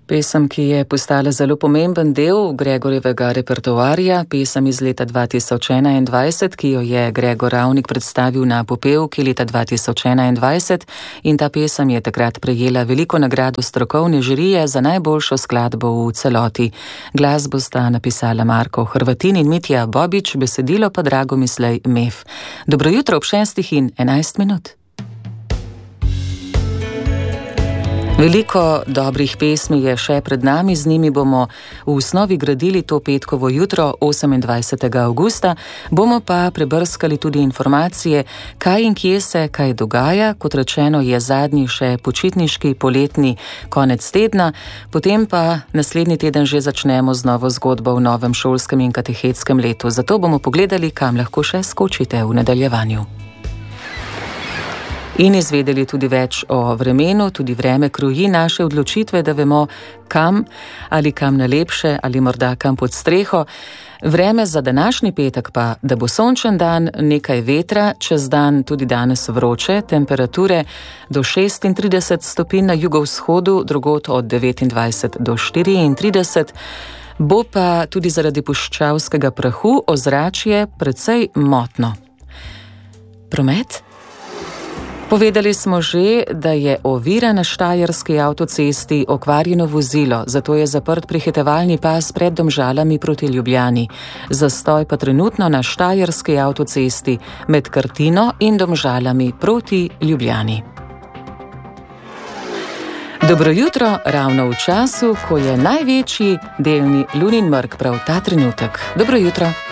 Pesem, ki je postala zelo pomemben del Gregorjevega repertoarja, pesem iz leta 2021, ki jo je Gregor Ravnik predstavil na Popevki leta 2021 in ta pesem je takrat prejela veliko nagrado strokovne žirije za najboljšo skladbo v celoti. Glasbo sta napisala Marko Hrvatin in Mitja Bobič, besedilo pa Dragomislej Mef. Dobro jutro ob 6:11. Veliko dobrih pesmi je še pred nami, z njimi bomo v osnovi gradili to petkovo jutro 28. avgusta, bomo pa prebrskali tudi informacije, kaj in kje se kaj dogaja. Kot rečeno, je zadnji še počitniški poletni konec tedna, potem pa naslednji teden že začnemo z novo zgodbo v novem šolskem in katehetskem letu. Zato bomo pogledali, kam lahko še skočite v nadaljevanju. In izvedeli tudi več o vremenu, tudi vreme kroji naše odločitve, da vemo kam, ali kam na lepše, ali morda kam pod streho. Vreme za današnji petek pa, da bo sončen dan, nekaj vetra, čez dan tudi danes vroče, temperature do 36 stopinj na jugovzhodu, drugod od 29 do 34. Bo pa tudi zaradi puščavskega prahu ozračje precej motno. Promet? Povedali smo že, da je ovira na štajerski avtocesti okvarjeno vozilo, zato je zaprt prehitevalni pas pred Domžalami proti Ljubljani. Zastoj pa trenutno na štajerski avtocesti med Krtino in Domžalami proti Ljubljani. Dobro jutro, ravno v času, ko je največji delni lunin mrk prav ta trenutek. Dobro jutro.